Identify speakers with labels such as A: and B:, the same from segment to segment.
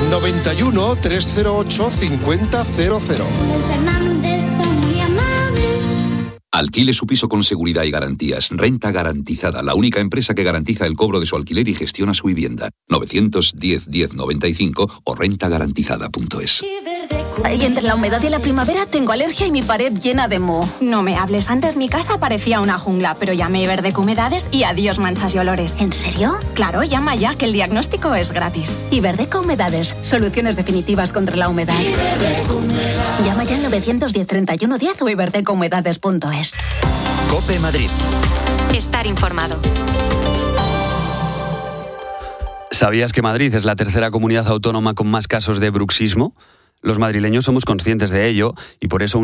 A: 91 308 5000.
B: Los Fernández son muy amables.
C: Alquile su piso con seguridad y garantías. Renta Garantizada, la única empresa que garantiza el cobro de su alquiler y gestiona su vivienda. 910-1095 o rentagarantizada.es.
D: Y entre la humedad y la primavera tengo alergia y mi pared llena de moho.
E: No me hables, antes mi casa parecía una jungla, pero llamé Iberdeco Humedades y adiós manchas y olores.
D: ¿En serio?
E: Claro, llama ya, que el diagnóstico es gratis.
D: Iberdeco Humedades, soluciones definitivas contra la humedad. Llama ya al 910-3110 o iberdecohumedades.es.
F: COPE Madrid.
G: Estar informado.
H: ¿Sabías que Madrid es la tercera comunidad autónoma con más casos de bruxismo? Los madrileños somos conscientes de ello y por eso un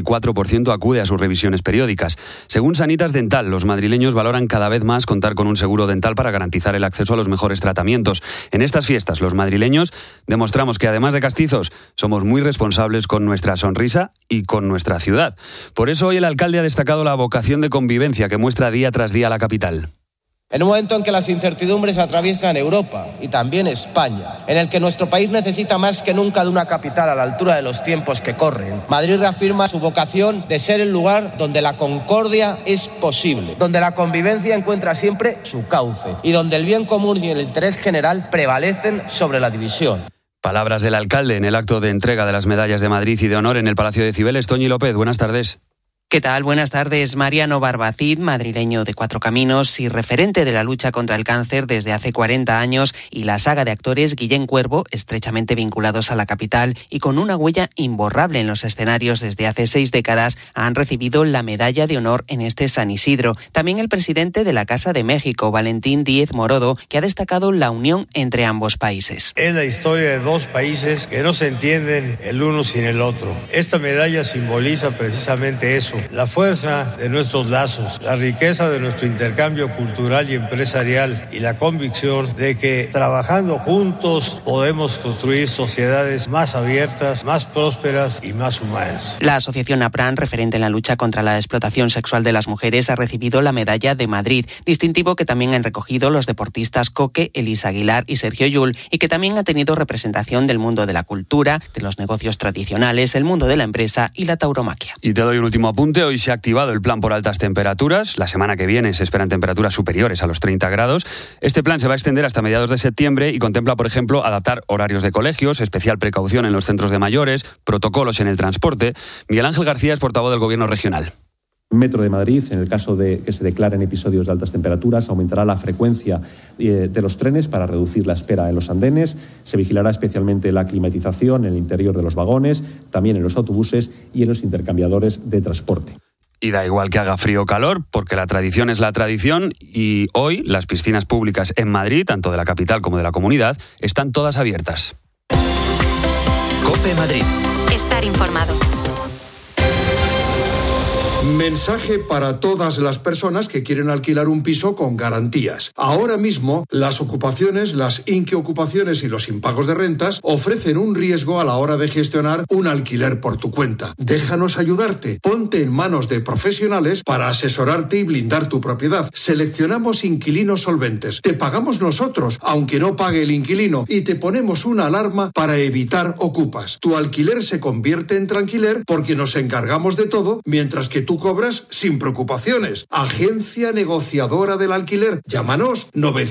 H: 74% acude a sus revisiones periódicas. Según Sanitas Dental, los madrileños valoran cada vez más contar con un seguro dental para garantizar el acceso a los mejores tratamientos. En estas fiestas, los madrileños demostramos que además de castizos, somos muy responsables con nuestra sonrisa y con nuestra ciudad. Por eso hoy el alcalde ha destacado la vocación de convivencia que muestra día tras día la capital.
I: En un momento en que las incertidumbres atraviesan Europa y también España, en el que nuestro país necesita más que nunca de una capital a la altura de los tiempos que corren, Madrid reafirma su vocación de ser el lugar donde la concordia es posible, donde la convivencia encuentra siempre su cauce y donde el bien común y el interés general prevalecen sobre la división.
H: Palabras del alcalde en el acto de entrega de las medallas de Madrid y de honor en el Palacio de Cibeles. Toñi López, buenas tardes.
J: ¿Qué tal? Buenas tardes. Mariano Barbacid, madrileño de Cuatro Caminos y referente de la lucha contra el cáncer desde hace 40 años, y la saga de actores Guillén Cuervo, estrechamente vinculados a la capital y con una huella imborrable en los escenarios desde hace 6 décadas, han recibido la medalla de honor en este San Isidro. También el presidente de la Casa de México, Valentín Díez Morodo, que ha destacado la unión entre ambos países.
K: Es la historia de dos países que no se entienden el uno sin el otro. Esta medalla simboliza precisamente eso. La fuerza de nuestros lazos, la riqueza de nuestro intercambio cultural y empresarial y la convicción de que trabajando juntos podemos construir sociedades más abiertas, más prósperas y más humanas.
J: La asociación APRAN, referente en la lucha contra la explotación sexual de las mujeres, ha recibido la medalla de Madrid, distintivo que también han recogido los deportistas Coque, Elisa Aguilar y Sergio Llull, y que también ha tenido representación del mundo de la cultura, de los negocios tradicionales, el mundo de la empresa y la tauromaquia.
H: Y te doy un último apunte. Hoy se ha activado el plan por altas temperaturas. La semana que viene se esperan temperaturas superiores a los 30 grados. Este plan se va a extender hasta mediados de septiembre y contempla, por ejemplo, adaptar horarios de colegios, especial precaución en los centros de mayores, protocolos en el transporte. Miguel Ángel García es portavoz del Gobierno regional.
L: Metro de Madrid, en el caso de que se declaren episodios de altas temperaturas, aumentará la frecuencia de los trenes para reducir la espera en los andenes. Se vigilará especialmente la climatización en el interior de los vagones, también en los autobuses y en los intercambiadores de transporte.
H: Y da igual que haga frío o calor, porque la tradición es la tradición, y hoy las piscinas públicas en Madrid, tanto de la capital como de la comunidad, están todas abiertas.
F: COPE Madrid.
G: Estar informado.
A: Mensaje para todas las personas que quieren alquilar un piso con garantías. Ahora mismo, las ocupaciones, las inquiocupaciones y los impagos de rentas ofrecen un riesgo a la hora de gestionar un alquiler por tu cuenta. Déjanos ayudarte. Ponte en manos de profesionales para asesorarte y blindar tu propiedad. Seleccionamos inquilinos solventes. Te pagamos nosotros, aunque no pague el inquilino, y te ponemos una alarma para evitar ocupas. Tu alquiler se convierte en tranquiler porque nos encargamos de todo, mientras que tú cobras sin preocupaciones. Agencia negociadora del alquiler. Llámanos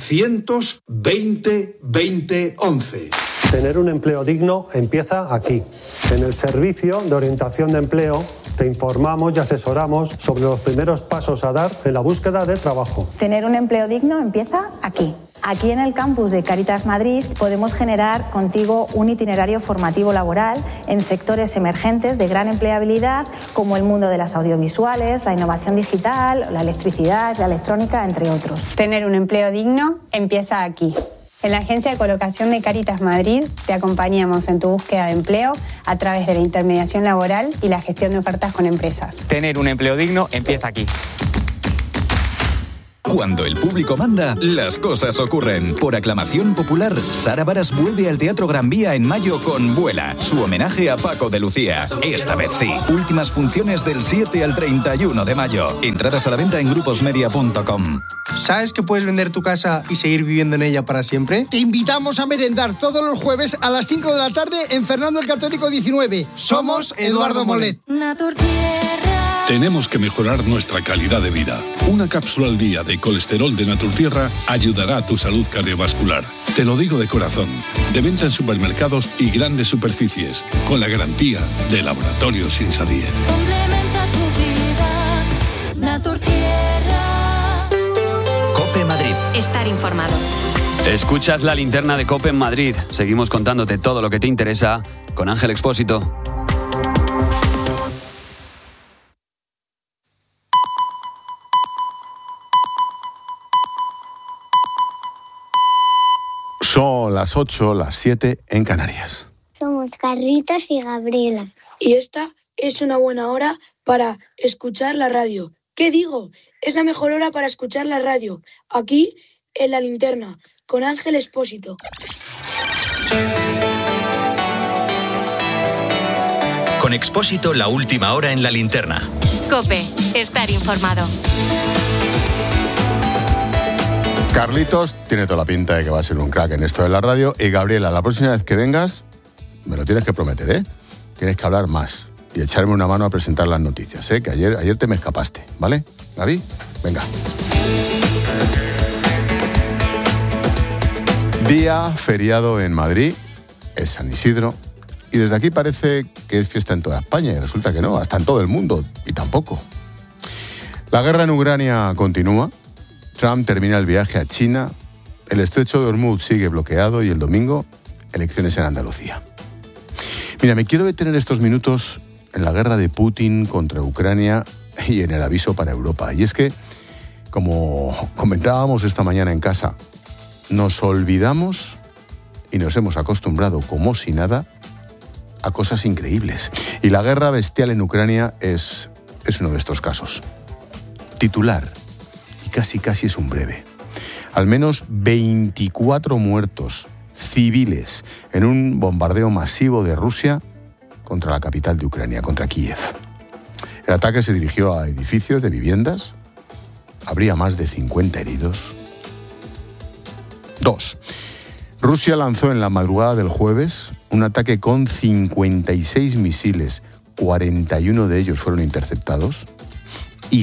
A: 920 20 11.
M: Tener un empleo digno empieza aquí. En el Servicio de Orientación de Empleo te informamos y asesoramos sobre los primeros pasos a dar en la búsqueda de trabajo.
N: Tener un empleo digno empieza aquí. Aquí en el campus de Cáritas Madrid podemos generar contigo un itinerario formativo laboral en sectores emergentes de gran empleabilidad, como el mundo de las audiovisuales, la innovación digital, la electricidad, la electrónica, entre otros.
O: Tener un empleo digno empieza aquí. En la Agencia de Colocación de Cáritas Madrid te acompañamos en tu búsqueda de empleo a través de la intermediación laboral y la gestión de ofertas con empresas.
P: Tener un empleo digno empieza aquí.
F: Cuando el público manda, las cosas ocurren. Por aclamación popular, Sara Varas vuelve al Teatro Gran Vía en mayo con Vuela, su homenaje a Paco de Lucía. Esta vez sí. Últimas funciones del 7 al 31 de mayo. Entradas a la venta en gruposmedia.com.
Q: ¿Sabes que puedes vender tu casa y seguir viviendo en ella para siempre?
R: Te invitamos a merendar todos los jueves a las 5 de la tarde en Fernando el Católico 19. Somos Eduardo Molet.
S: Tenemos que mejorar nuestra calidad de vida. Una cápsula al día de colesterol de Naturtierra ayudará a tu salud cardiovascular. Te lo digo de corazón. De venta en supermercados y grandes superficies, con la garantía de Laboratorios Insadier.
T: Complementa tu vida, Naturtierra.
G: COPE Madrid. Estar informado.
H: Escuchas la linterna de COPE en Madrid. Seguimos contándote todo lo que te interesa con Ángel Expósito.
U: Son las 8, las 7 en Canarias.
B: Somos Carlitos y Gabriela.
V: Y esta es una buena hora para escuchar la radio. ¿Qué digo? Es la mejor hora para escuchar la radio. Aquí, en la linterna, con Ángel Expósito.
W: Con Expósito, la última hora en la linterna.
G: COPE. Estar informado.
U: Carlitos tiene toda la pinta de que va a ser un crack en esto de la radio. Y Gabriela, la próxima vez que vengas, me lo tienes que prometer, ¿eh? Tienes que hablar más y echarme una mano a presentar las noticias, ¿eh? Que ayer te me escapaste, ¿vale? Gaby, venga. Día feriado en Madrid, es San Isidro, y desde aquí parece que es fiesta en toda España, y resulta que no, hasta en todo el mundo, y tampoco. La guerra en Ucrania continúa. Trump termina el viaje a China, el estrecho de Hormuz sigue bloqueado y el domingo, elecciones en Andalucía. Mira, me quiero detener estos minutos en la guerra de Putin contra Ucrania y en el aviso para Europa. Y es que, como comentábamos esta mañana en casa, nos olvidamos y nos hemos acostumbrado como si nada a cosas increíbles. Y la guerra bestial en Ucrania es uno de estos casos. Titular. Casi es un breve. Al menos 24 muertos civiles en un bombardeo masivo de Rusia contra la capital de Ucrania, contra Kiev. El ataque se dirigió a edificios de viviendas. Habría más de 50 heridos. 2. Rusia lanzó en la madrugada del jueves un ataque con 56 misiles. 41 de ellos fueron interceptados. Y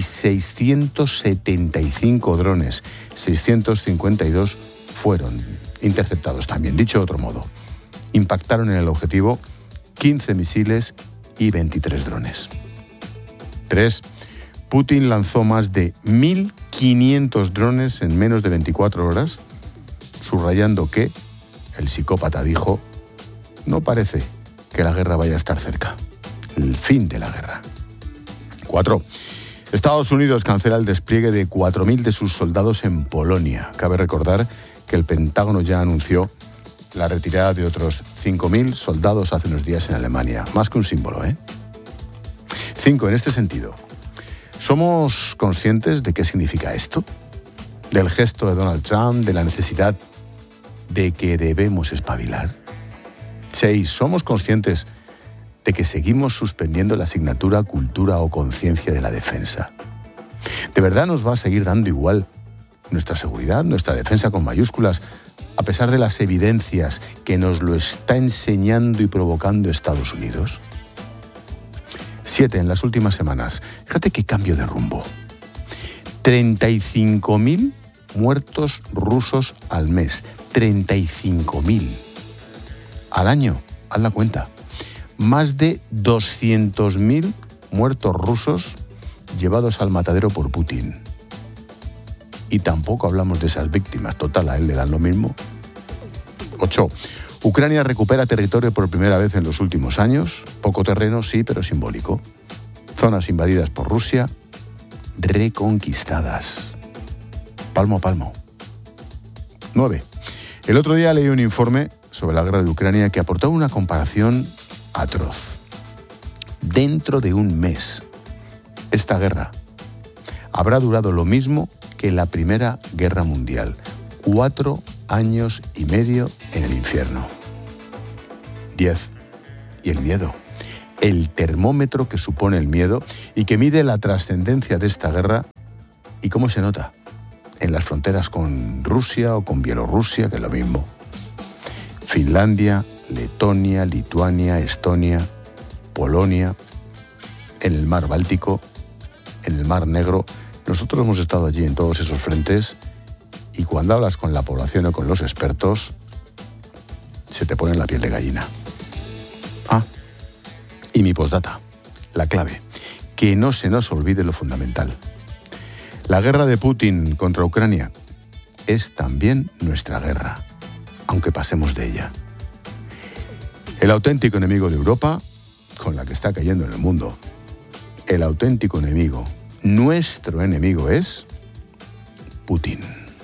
U: 675 drones, 652 fueron interceptados también. Dicho de otro modo, impactaron en el objetivo 15 misiles y 23 drones. 3. Putin lanzó más de 1.500 drones en menos de 24 horas, subrayando que, el psicópata dijo, no parece que la guerra vaya a estar cerca. El fin de la guerra. 4. Estados Unidos cancela el despliegue de 4.000 de sus soldados en Polonia. Cabe recordar que el Pentágono ya anunció la retirada de otros 5.000 soldados hace unos días en Alemania. Más que un símbolo, ¿eh? 5. En este sentido, ¿somos conscientes de qué significa esto? Del gesto de Donald Trump, de la necesidad de que debemos espabilar. 6. ¿Somos conscientes de que seguimos suspendiendo la asignatura Cultura o Conciencia de la Defensa? ¿De verdad nos va a seguir dando igual nuestra seguridad, nuestra defensa con mayúsculas, a pesar de las evidencias que nos lo está enseñando y provocando Estados Unidos? 7. En las últimas semanas, fíjate qué cambio de rumbo. 35.000 muertos rusos al mes. 35.000. Al año, haz la cuenta. Más de 200.000 muertos rusos llevados al matadero por Putin. Y tampoco hablamos de esas víctimas. Total, a él le dan lo mismo. 8. Ucrania recupera territorio por primera vez en los últimos años. Poco terreno, sí, pero simbólico. Zonas invadidas por Rusia, reconquistadas. Palmo a palmo. 9. El otro día leí un informe sobre la guerra de Ucrania que aportaba una comparación atroz. Dentro de un mes, esta guerra habrá durado lo mismo que la Primera Guerra Mundial. 4 años y medio en el infierno. 10. Y el miedo. El termómetro que supone el miedo y que mide la trascendencia de esta guerra y cómo se nota. en las fronteras con Rusia o con Bielorrusia, que es lo mismo. Finlandia, Letonia, Lituania, Estonia, Polonia, en el mar Báltico, en el mar Negro. Nosotros hemos estado allí en todos esos frentes y cuando hablas con la población o con los expertos, se te pone la piel de gallina. Y mi postdata, la clave, que no se nos olvide lo fundamental. La guerra de Putin contra Ucrania es también nuestra guerra, aunque pasemos de ella. El auténtico enemigo de Europa, con la que está cayendo en el mundo, el auténtico enemigo, nuestro enemigo es Putin.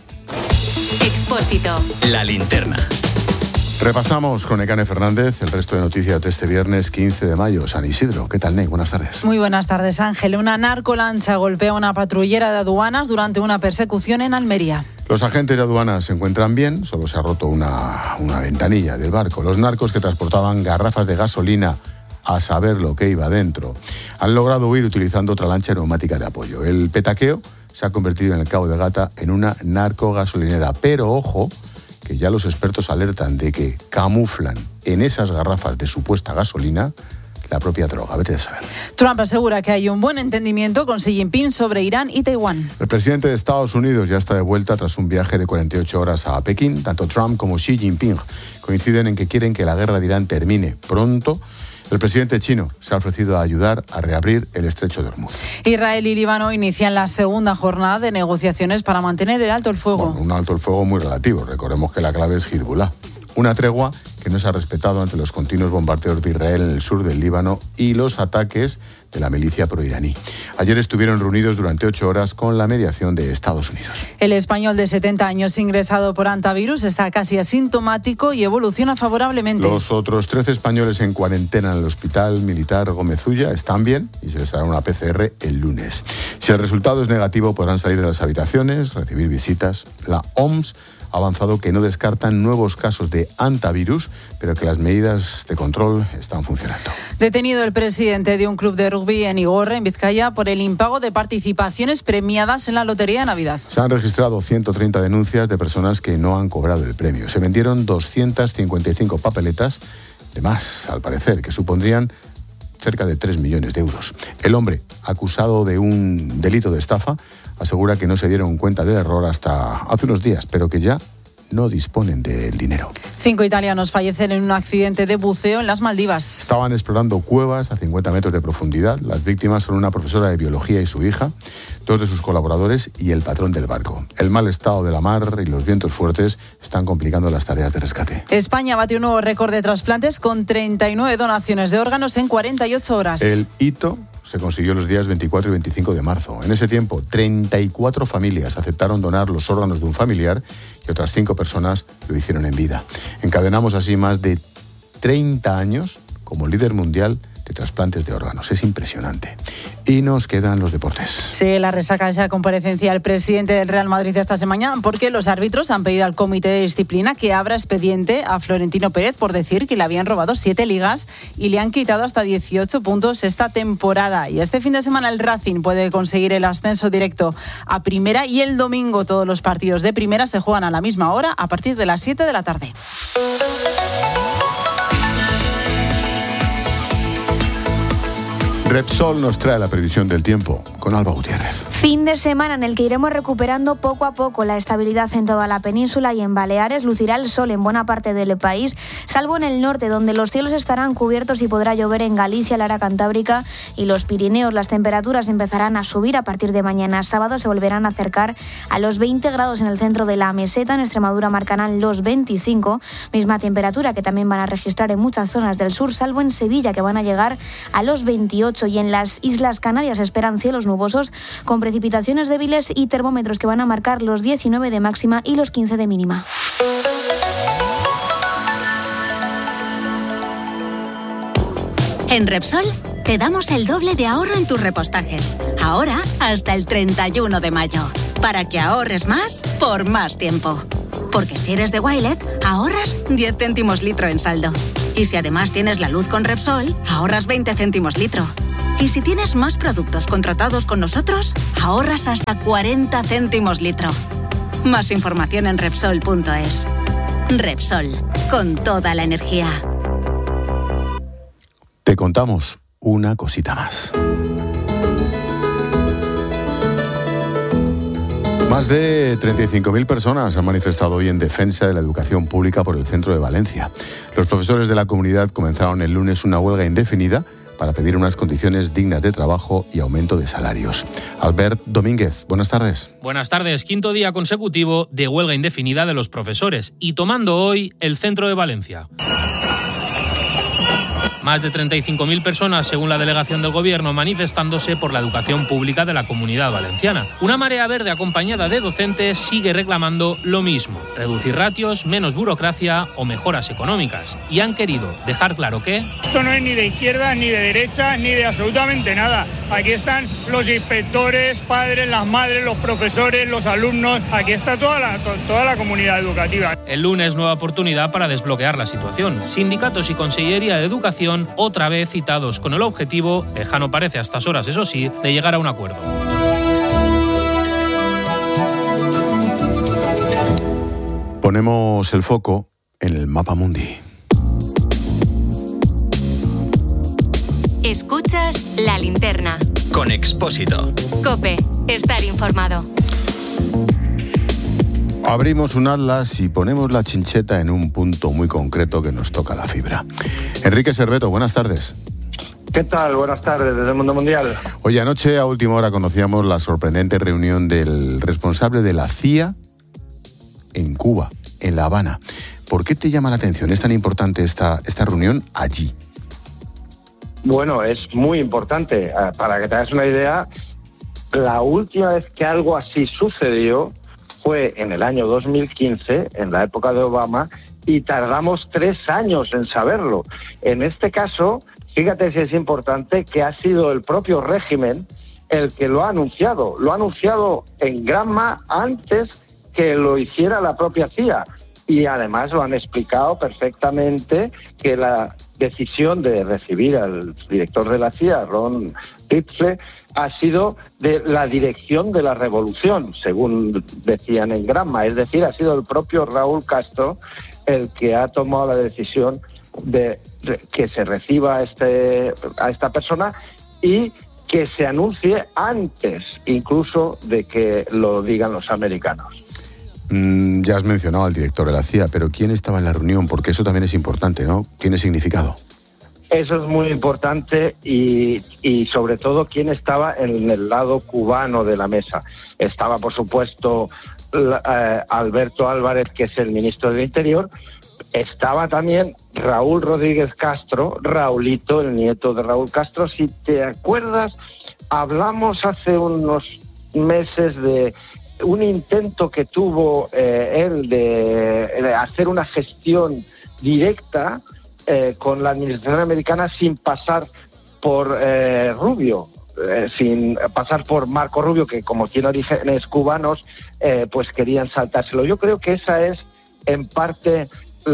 G: Expósito.
W: La linterna.
U: Repasamos con Nekane Fernández el resto de noticias de este viernes 15 de mayo, San Isidro. ¿Qué tal, Nek? Buenas tardes.
C: Muy buenas tardes, Ángel. Una narcolancha golpea a una patrullera de aduanas durante una persecución en Almería.
U: Los agentes de aduanas se encuentran bien, solo se ha roto una ventanilla del barco. Los narcos que transportaban garrafas de gasolina, a saber lo que iba dentro, han logrado huir utilizando otra lancha neumática de apoyo. El petaqueo se ha convertido en el Cabo de Gata en una narcogasolinera, pero ojo, que ya los expertos alertan de que camuflan en esas garrafas de supuesta gasolina la propia droga. Vete a saber.
C: Trump asegura que hay un buen entendimiento con Xi Jinping sobre Irán y Taiwán.
U: El presidente de Estados Unidos ya está de vuelta tras un viaje de 48 horas a Pekín. Tanto Trump como Xi Jinping coinciden en que quieren que la guerra de Irán termine pronto. El presidente chino se ha ofrecido a ayudar a reabrir el estrecho de Hormuz.
C: Israel y Líbano inician la segunda jornada de negociaciones para mantener el alto el fuego.
U: Bueno, un alto el fuego muy relativo. Recordemos que la clave es Hezbollah. Una tregua que no se ha respetado ante los continuos bombardeos de Israel en el sur del Líbano y los ataques de la milicia proiraní. Ayer estuvieron reunidos durante 8 horas con la mediación de Estados Unidos.
C: El español de 70 años ingresado por hantavirus está casi asintomático y evoluciona favorablemente.
U: Los otros 13 españoles en cuarentena en el Hospital Militar Gómez Ulla están bien y se les hará una PCR el lunes. Si el resultado es negativo, podrán salir de las habitaciones, recibir visitas. La OMS ha avanzado que no descartan nuevos casos de hantavirus, pero que las medidas de control están funcionando.
C: Detenido el presidente de un club de rugby en Igorre, en Vizcaya, por el impago de participaciones premiadas en la Lotería de Navidad.
U: Se han registrado 130 denuncias de personas que no han cobrado el premio. Se vendieron 255 papeletas, de más, al parecer, que supondrían cerca de 3 millones de euros. El hombre, acusado de un delito de estafa, asegura que no se dieron cuenta del error hasta hace unos días, pero que ya no disponen del dinero.
C: 5 italianos fallecen en un accidente de buceo en las Maldivas.
U: Estaban explorando cuevas a 50 metros de profundidad. Las víctimas son una profesora de biología y su hija, 2 de sus colaboradores y el patrón del barco. El mal estado de la mar y los vientos fuertes están complicando las tareas de rescate.
C: España batió un nuevo récord de trasplantes con 39 donaciones de órganos en 48 horas.
U: El hito se consiguió los días 24 y 25 de marzo. En ese tiempo, 34 familias aceptaron donar los órganos de un familiar y otras 5 personas lo hicieron en vida. Encadenamos así más de 30 años como líder mundial de trasplantes de órganos. Es impresionante. Y nos quedan los deportes.
C: Sí, la resaca de esa comparecencia del presidente del Real Madrid esta semana, porque los árbitros han pedido al comité de disciplina que abra expediente a Florentino Pérez por decir que le habían robado 7 ligas y le han quitado hasta 18 puntos esta temporada. Y este fin de semana el Racing puede conseguir el ascenso directo a Primera y el domingo todos los partidos de Primera se juegan a la misma hora a partir de las 7 de la tarde.
U: Repsol nos trae la previsión del tiempo con Alba Gutiérrez.
D: Fin de semana en el que iremos recuperando poco a poco la estabilidad en toda la península y en Baleares. Lucirá el sol en buena parte del país, salvo en el norte, donde los cielos estarán cubiertos y podrá llover en Galicia, la área cantábrica y los Pirineos. Las temperaturas empezarán a subir a partir de mañana sábado. Se volverán a acercar a los 20 grados en el centro de la meseta. En Extremadura marcarán los 25, misma temperatura que también van a registrar en muchas zonas del sur, salvo en Sevilla, que van a llegar a los 28. Y en las Islas Canarias esperan cielos nubosos con precipitaciones débiles y termómetros que van a marcar los 19 de máxima y los 15 de mínima.
E: En Repsol te damos el doble de ahorro en tus repostajes. Ahora hasta el 31 de mayo. Para que ahorres más por más tiempo. Porque si eres de Wilet, ahorras 10 céntimos litro en saldo. Y si además tienes la luz con Repsol, ahorras 20 céntimos litro. Y si tienes más productos contratados con nosotros, ahorras hasta 40 céntimos litro. Más información en Repsol.es. Repsol, con toda la energía.
U: Te contamos una cosita más. Más de 35.000 personas han manifestado hoy en defensa de la educación pública por el centro de Valencia. Los profesores de la comunidad comenzaron el lunes una huelga indefinida para pedir unas condiciones dignas de trabajo y aumento de salarios. Albert Domínguez, buenas tardes.
I: Buenas tardes. 5º día consecutivo de huelga indefinida de los profesores y tomando hoy el centro de Valencia. Más de 35.000 personas, según la delegación del Gobierno, manifestándose por la educación pública de la Comunidad Valenciana. Una marea verde acompañada de docentes sigue reclamando lo mismo: reducir ratios, menos burocracia o mejoras económicas. Y han querido dejar claro que
J: esto no es ni de izquierda, ni de derecha, ni de absolutamente nada. Aquí están los inspectores, padres, las madres, los profesores, los alumnos. Aquí está toda la comunidad educativa.
I: El lunes, nueva oportunidad para desbloquear la situación. Sindicatos y Consellería de Educación otra vez citados con el objetivo, lejano parece a estas horas eso sí, de llegar a un acuerdo.
U: Ponemos el foco en el mapa mundi.
G: Escuchas La Linterna.
W: Con Expósito.
G: COPE. Estar informado.
U: Abrimos un atlas y ponemos la chincheta en un punto muy concreto que nos toca la fibra. Enrique Cerveto, buenas tardes.
K: ¿Qué tal? Buenas tardes desde el Mundo Mundial.
U: Oye, anoche a última hora conocíamos la sorprendente reunión del responsable de la CIA en Cuba, en La Habana. ¿Por qué te llama la atención? ¿Es tan importante esta reunión allí?
K: Bueno, es muy importante. Para que te hagas una idea, la última vez que algo así sucedió fue en el año 2015, en la época de Obama, y tardamos 3 años en saberlo. En este caso, fíjate si es importante que ha sido el propio régimen el que lo ha anunciado. Lo ha anunciado en Granma antes que lo hiciera la propia CIA. Y además lo han explicado perfectamente que la decisión de recibir al director de la CIA, Ron Ridgely, ha sido de la dirección de la revolución, según decían en Granma. Es decir, ha sido el propio Raúl Castro el que ha tomado la decisión de que se reciba a esta persona y que se anuncie antes incluso de que lo digan los americanos.
U: Ya has mencionado al director de la CIA, pero ¿quién estaba en la reunión? Porque eso también es importante, ¿no? ¿Tiene significado?
K: Eso es muy importante y sobre todo quién estaba en el lado cubano de la mesa. Estaba, por supuesto, Alberto Álvarez, que es el ministro del Interior. Estaba también Raúl Rodríguez Castro, Raulito, el nieto de Raúl Castro. Si te acuerdas, hablamos hace unos meses de un intento que tuvo él de hacer una gestión directa con la administración americana sin pasar por Rubio, sin pasar por Marco Rubio, que como tiene orígenes cubanos, pues querían saltárselo. Yo creo que esa es en parte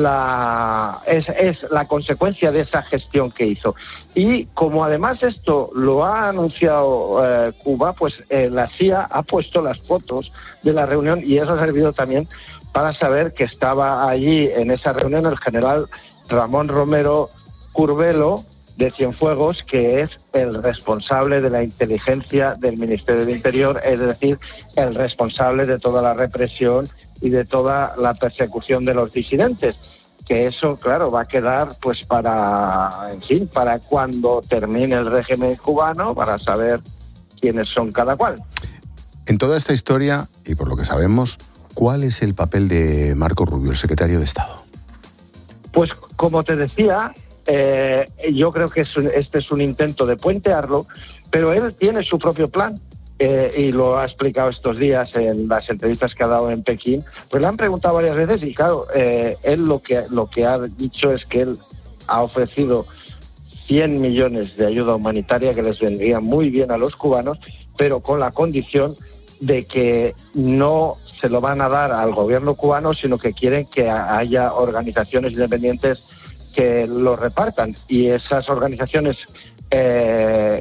K: es la consecuencia de esa gestión que hizo. Y como además esto lo ha anunciado Cuba, pues la CIA ha puesto las fotos de la reunión y eso ha servido también para saber que estaba allí en esa reunión el general Ramón Romero Curbelo de Cienfuegos, que es el responsable de la inteligencia del Ministerio del Interior, es decir, el responsable de toda la represión y de toda la persecución de los disidentes, que eso, claro, va a quedar pues para cuando termine el régimen cubano, para saber quiénes son cada cual.
U: En toda esta historia, y por lo que sabemos, ¿cuál es el papel de Marco Rubio, el secretario de Estado?
K: Pues como te decía, yo creo que este es un intento de puentearlo, pero él tiene su propio plan. Y lo ha explicado estos días en las entrevistas que ha dado en Pekín, pues le han preguntado varias veces y claro, él lo que ha dicho es que él ha ofrecido 100 millones de ayuda humanitaria que les vendría muy bien a los cubanos, pero con la condición de que no se lo van a dar al gobierno cubano, sino que quieren que haya organizaciones independientes que lo repartan. Y esas organizaciones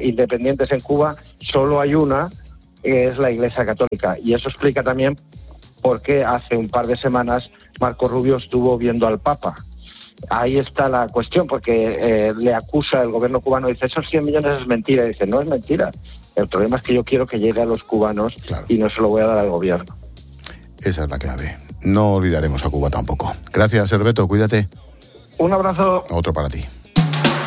K: independientes en Cuba, solo hay una, que es la Iglesia Católica. Y eso explica también porque hace un par de semanas Marco Rubio estuvo viendo al Papa. Ahí está la cuestión, porque le acusa el gobierno cubano, dice, esos 100 millones es mentira. Y dice, no es mentira. El problema es que yo quiero que llegue a los cubanos y no se lo voy a dar al gobierno.
U: Esa es la clave. No olvidaremos a Cuba tampoco. Gracias, Herbeto, cuídate.
K: Un abrazo.
U: Otro para ti.